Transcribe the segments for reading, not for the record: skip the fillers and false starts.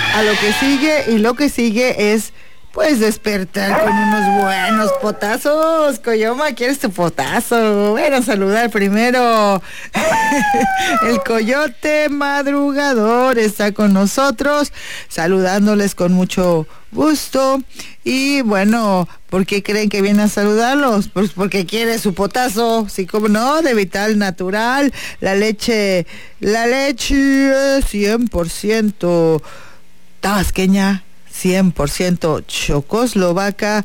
a lo que sigue, y lo que sigue es pues despertar con unos buenos potazos. Coyoma, ¿quieres tu potazo? Bueno, saludar primero. El coyote madrugador está con nosotros, saludándoles con mucho gusto. Y bueno, ¿por qué creen que viene a saludarlos? Pues porque quiere su potazo, sí, como no, de Vital Natural, la leche 100% tabasqueña, 100% chocoslovaca,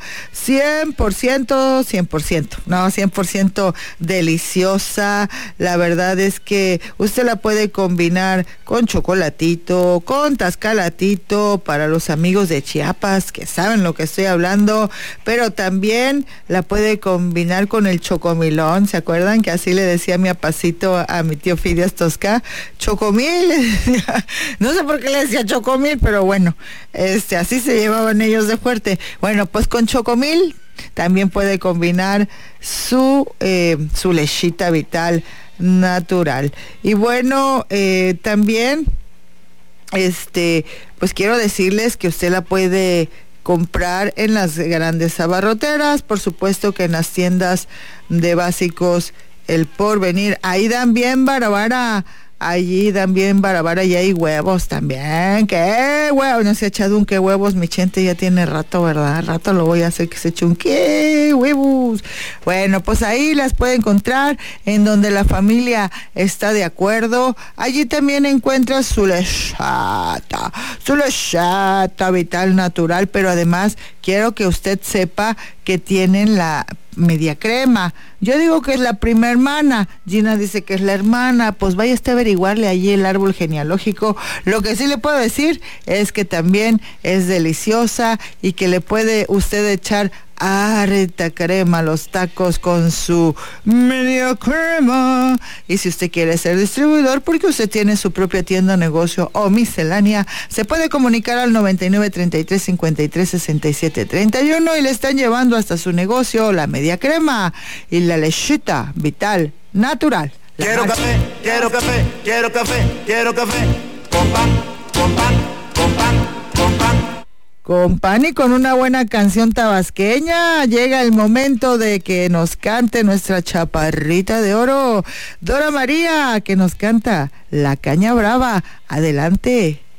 100% deliciosa. La verdad es que usted la puede combinar con chocolatito, con tascalatito, para los amigos de Chiapas que saben lo que estoy hablando, pero también la puede combinar con el chocomilón. ¿Se acuerdan que así le decía mi apacito a mi tío Fidias Tosca? Chocomil. No sé por qué le decía chocomil, pero bueno, así se llevaban ellos de fuerte. Bueno, pues con chocomil también puede combinar su lechita Vital Natural. Y bueno, también pues quiero decirles que usted la puede comprar en las grandes abarroteras, por supuesto que en las tiendas de básicos El Porvenir. Ahí dan bien barabara. Allí también barabara y hay huevos también. ¿Qué huevos? No se ha echado un qué huevos, mi gente ya tiene rato, ¿verdad? Rato lo voy a hacer que se eche un qué huevos. Bueno, pues ahí las puede encontrar en donde la familia está de acuerdo. Allí también encuentra su lechata Vital Natural, pero además quiero que usted sepa que tienen la media crema. Yo digo que es la prima hermana, Gina dice que es la hermana, pues vaya usted a averiguarle allí el árbol genealógico. Lo que sí le puedo decir es que también es deliciosa y que le puede usted echar harta crema a los tacos con su media crema. Y si usted quiere ser distribuidor, porque usted tiene su propia tienda, negocio o miscelánea, se puede comunicar al 99 33 53 67 31 y le están llevando hasta su negocio la media crema y la lechita Vital Natural. Quiero café, quiero café, quiero café, quiero café, con pan, con pan, con pan, con pan. Con pan y con una buena canción tabasqueña. Llega el momento de que nos cante nuestra chaparrita de oro, Dora María, que nos canta La Caña Brava. Adelante.